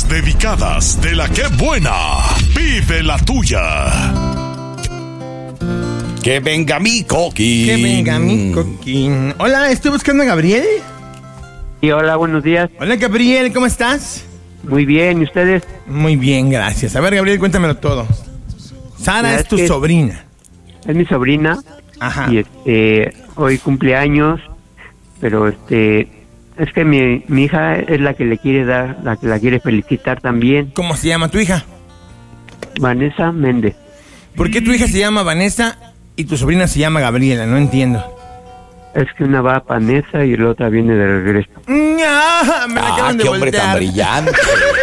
dedicadas de la que buena. Pide la tuya. Que venga mi coquín. Que venga mi coquín. Hola, estoy buscando a Gabriel. Sí, hola, buenos días. Hola, Gabriel, ¿cómo estás? Muy bien, ¿y ustedes? Muy bien, gracias. A ver, Gabriel, cuéntamelo todo. Sara es tu sobrina. Es mi sobrina. Ajá. Y hoy cumpleaños, pero es que mi hija es la que le quiere dar, la que la quiere felicitar también. ¿Cómo se llama tu hija? Vanessa Méndez. ¿Por qué tu hija se llama Vanessa y tu sobrina se llama Gabriela? No entiendo. Es que una va a Vanessa y la otra viene de regreso. Me la acaban de qué hombre tan voltear. brillante.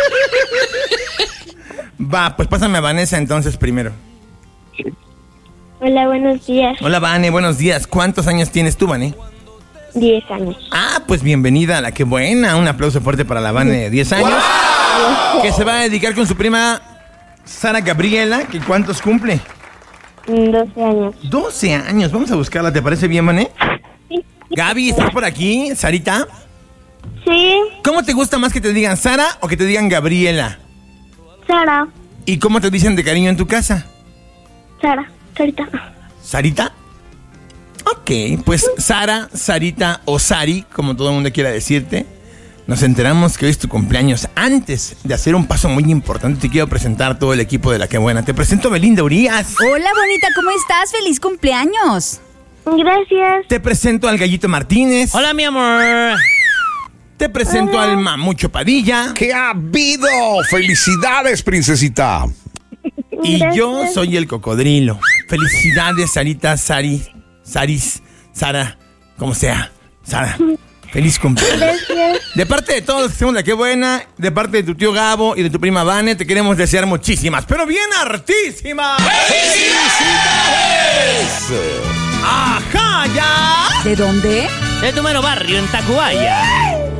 Va, pues pásame a Vanessa entonces primero. Hola, buenos días. Hola, Vane, buenos días. ¿Cuántos años tienes tú, Vane? 10 años. Ah, pues bienvenida a la que buena. Un aplauso fuerte para la Vane de 10 años. ¡Wow! Que se va a dedicar con su prima Sara Gabriela, que ¿cuántos cumple? 12 años. 12 años. Vamos a buscarla, ¿te parece bien, Vane? Sí. Gaby, ¿estás por aquí? ¿Sarita? Sí. ¿Cómo te gusta más que te digan Sara o que te digan Gabriela? Sara. ¿Y cómo te dicen de cariño en tu casa? Sara. Sarita. ¿Sarita? Ok, pues Sara, Sarita o Sari, como todo el mundo quiera decirte, nos enteramos que hoy es tu cumpleaños. Antes de hacer un paso muy importante, te quiero presentar a todo el equipo de La Que Buena. Te presento a Belinda Urias. Hola, bonita, ¿cómo estás? ¡Feliz cumpleaños! Gracias. Te presento al Gallito Martínez. Hola, mi amor. Te presento al Mamucho Padilla. ¿Qué ha habido? ¡Felicidades, princesita! Y Gracias. yo soy el Cocodrilo. Felicidades, Sarita, Saris, Sara, como sea. Sara, feliz cumpleaños. Gracias. De parte de todos los que hacemos La Que Buena, de parte de tu tío Gabo y de tu prima Vane, te queremos desear muchísimas, pero bien hartísimas. ¡Felicidades! ¡Ajá, ya! ¿De dónde? De tu mero barrio, en Tacubaya.